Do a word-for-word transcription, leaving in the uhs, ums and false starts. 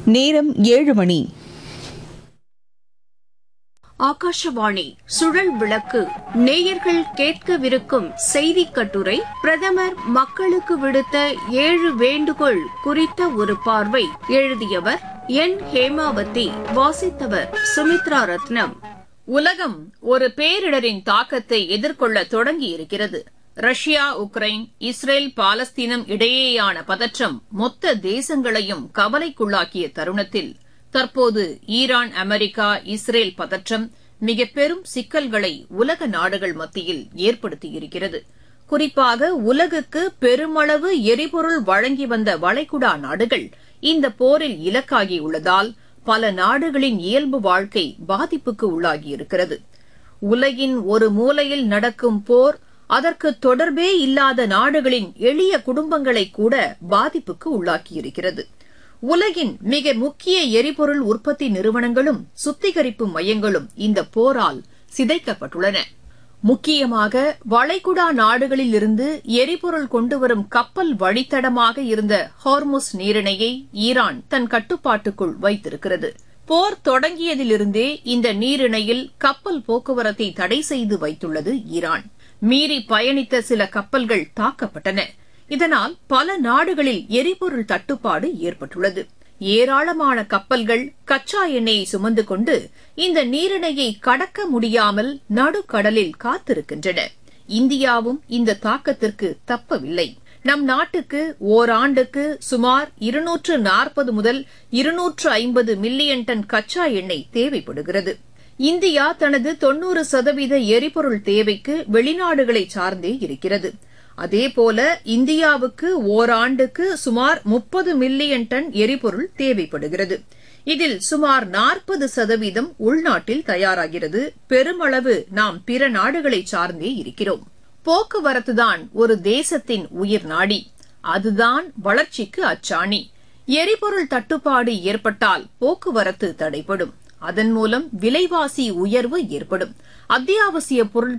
நேரம் ஏழு மணி. ஆகாஷவாணி சுழல் விளக்கு. நேயர்கள் கேட்கவிருக்கும் செய்தி கட்டுரை பிரதமர் மக்களுக்கு விடுத்த ஏழு வேண்டுகோள் குறித்த ஒரு பார்வை. எழுதியவர் என் ஹேமாவதி. வாசித்தவர் சுமித்ரா ரத்னம். உலகம் ஒரு பேரிடரின் தாக்கத்தை எதிர்கொள்ள தொடங்கியிருக்கிறது. ரஷ்யா உக்ரைன், இஸ்ரேல் பாலஸ்தீனம் இடையேயான பதற்றம் மொத்த தேசங்களையும் கவலைக்குள்ளாக்கிய தருணத்தில் தற்போது ஈரான், அமெரிக்கா, இஸ்ரேல் பதற்றம் மிக பெரும் சிக்கல்களை உலக நாடுகள் மத்தியில் ஏற்படுத்தியிருக்கிறது. குறிப்பாக உலகுக்கு பெருமளவு எரிபொருள் வழங்கி வந்த வளைகுடா நாடுகள் இந்த போரில் இலக்காகியுள்ளதால் பல நாடுகளின் இயல்பு வாழ்க்கை பாதிப்புக்கு உள்ளாகியிருக்கிறது. உலகின் ஒரு மூலையில் நடக்கும் போர் அதற்கு தொடர்பே இல்லாத நாடுகளின் எளிய குடும்பங்களை கூட பாதிப்புக்கு உள்ளாக்கியிருக்கிறது. உலகின் மிக முக்கிய எரிபொருள் உற்பத்தி நிறுவனங்களும் சுத்திகரிப்பு மையங்களும் இந்த போரால் சிதைக்கப்பட்டுள்ளன. முக்கியமாக வளைகுடா நாடுகளில் இருந்து எரிபொருள் கொண்டுவரும் கப்பல் வழித்தடமாக இருந்த ஹார்முஸ் நீரிணையை ஈரான் தன் கட்டுப்பாட்டுக்குள் வைத்திருக்கிறது. போர் தொடங்கியதிலிருந்தே இந்த நீரிணையில் கப்பல் போக்குவரத்தை தடை செய்து வைத்துள்ளது ஈரான். மீறி பயணித்த சில கப்பல்கள் தாக்கப்பட்டன. இதனால் பல நாடுகளில் எரிபொருள் தட்டுப்பாடு ஏற்பட்டுள்ளது. ஏராளமான கப்பல்கள் கச்சா எண்ணெயை சுமந்து கொண்டு இந்த நீரிணையை கடக்க முடியாமல் நடுக்கடலில் காத்திருக்கின்றன. இந்தியாவும் இந்த தாக்கத்திற்கு தப்பவில்லை. நம் நாட்டுக்கு ஓராண்டுக்கு சுமார் இருநூற்று நாற்பது முதல் இருநூற்று ஐம்பது மில்லியன் டன் கச்சா எண்ணெய் தேவைப்படுகிறது. இந்தியா தனது தொன்னூறு சதவீத எரிபொருள் தேவைக்கு வெளிநாடுகளை சார்ந்தே இருக்கிறது. அதேபோல இந்தியாவுக்கு ஓராண்டுக்கு சுமார் முப்பது மில்லியன் டன் எரிபொருள் தேவைப்படுகிறது. இதில் சுமார் நாற்பது சதவீதம் உள்நாட்டில் தயாராகிறது. பெருமளவு நாம் பிற நாடுகளை சார்ந்தே இருக்கிறோம். போக்குவரத்துதான் ஒரு தேசத்தின் உயிர் நாடி. அதுதான் வளர்ச்சிக்கு அச்சாணி. எரிபொருள் தட்டுப்பாடு ஏற்பட்டால் போக்குவரத்து தடைபடும். அதன் மூலம் விலைவாசி உயர்வு ஏற்படும். அத்தியாவசிய பொருட்கள்